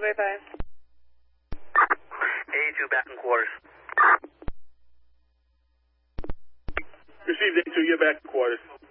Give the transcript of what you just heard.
585. A2 back in quarters. Received A2, you're back in quarters.